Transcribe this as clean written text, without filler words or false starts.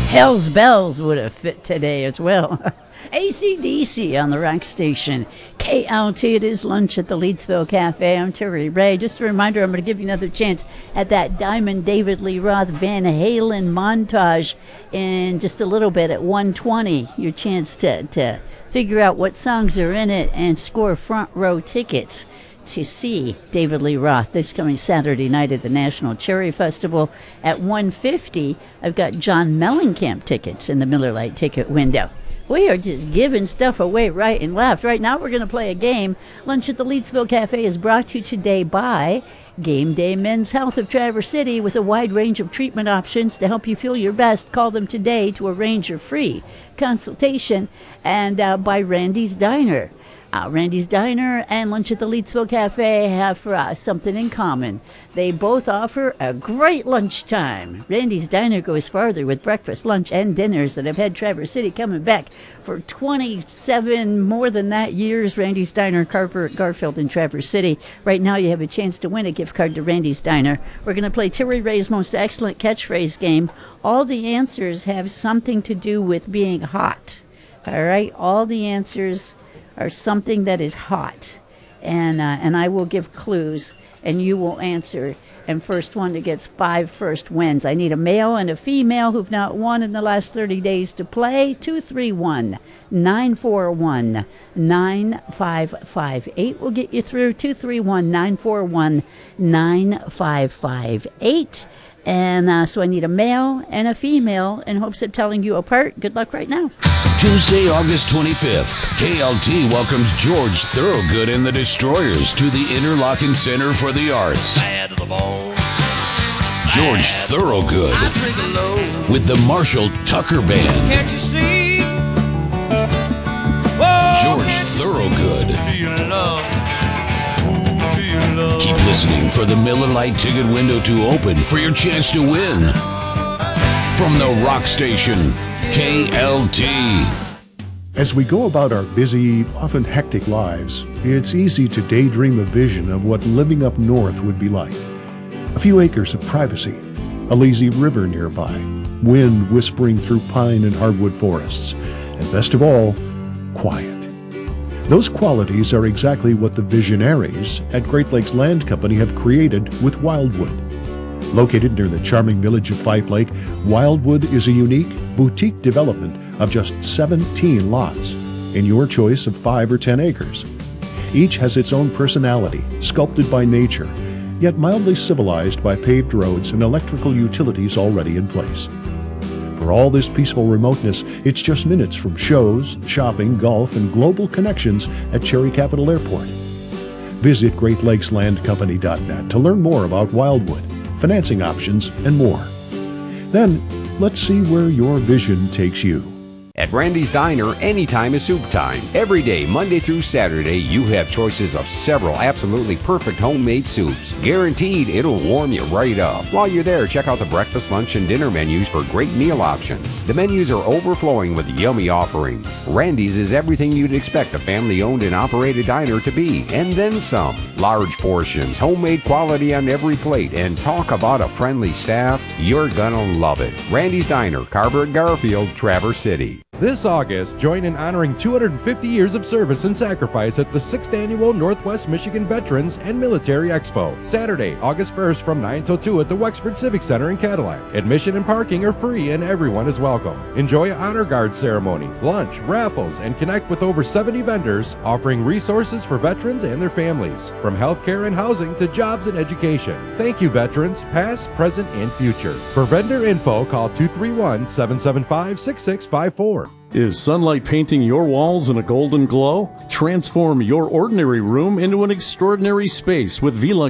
Hell's Bells would have fit today as well. AC/DC on the rock station. KLT, it is lunch at the Leedsville Cafe. I'm Terry Ray. Just a reminder, I'm going to give you another chance at that Diamond David Lee Roth Van Halen montage in just a little bit at 1:20. Your chance to figure out what songs are in it and score front row tickets to see David Lee Roth this coming Saturday night at the National Cherry Festival at 1:50. I've got John Mellencamp tickets in the Miller Lite ticket window. We are just giving stuff away right and left. Right now we're going to play a game. Lunch at the Leedsville Cafe is brought to you today by Game Day Men's Health of Traverse City, with a wide range of treatment options to help you feel your best. Call them today to arrange your free consultation. And by Randy's Diner. Randy's Diner and Lunch at the Leedsville Cafe have something in common. They both offer a great lunchtime. Randy's Diner goes farther with breakfast, lunch, and dinners that have had Traverse City coming back for 27 more than that years. Randy's Diner, Carver, Garfield, and Traverse City. Right now you have a chance to win a gift card to Randy's Diner. We're going to play Terry Ray's Most Excellent Catchphrase game. All the answers have something to do with being hot. All right? All the answers are something that is hot, and I will give clues, and you will answer, and first one that gets 5 first wins. I need a male and a female who've not won in the last 30 days to play. 231-941-9558 will get you through. 231-941-9558. And so I need a male and a female in hopes of telling you apart. Good luck right now. Tuesday, August 25th, KLT welcomes George Thorogood and the Destroyers to the Interlochen Center for the Arts. George Thorogood with the Marshall Tucker Band. Can't you see? George Thorogood. Keep listening for the Miller Lite ticket window to open for your chance to win. From the rock station, KLT. As we go about our busy, often hectic lives, it's easy to daydream a vision of what living up north would be like. A few acres of privacy, a lazy river nearby, wind whispering through pine and hardwood forests, and best of all, quiet. Those qualities are exactly what the visionaries at Great Lakes Land Company have created with Wildwood. Located near the charming village of Fife Lake, Wildwood is a unique, boutique development of just 17 lots in your choice of 5 or 10 acres. Each has its own personality, sculpted by nature, yet mildly civilized by paved roads and electrical utilities already in place. For all this peaceful remoteness, it's just minutes from shows, shopping, golf, and global connections at Cherry Capital Airport. Visit GreatLakesLandCompany.net to learn more about Wildwood, financing options, and more. Then, let's see where your vision takes you. At Randy's Diner, anytime is soup time. Every day, Monday through Saturday, you have choices of several absolutely perfect homemade soups. Guaranteed, it'll warm you right up. While you're there, check out the breakfast, lunch, and dinner menus for great meal options. The menus are overflowing with yummy offerings. Randy's is everything you'd expect a family-owned and operated diner to be, and then some. Large portions, homemade quality on every plate, and talk about a friendly staff. You're gonna love it. Randy's Diner, Carver at Garfield, Traverse City. This August, join in honoring 250 years of service and sacrifice at the 6th Annual Northwest Michigan Veterans and Military Expo. Saturday, August 1st from 9 till 2 at the Wexford Civic Center in Cadillac. Admission and parking are free and everyone is welcome. Enjoy an honor guard ceremony, lunch, raffles, and connect with over 70 vendors offering resources for veterans and their families, from healthcare and housing to jobs and education. Thank you, veterans, past, present, and future. For vendor info, call 231-775-6654. Is sunlight painting your walls in a golden glow? Transform your ordinary room into an extraordinary space with Velux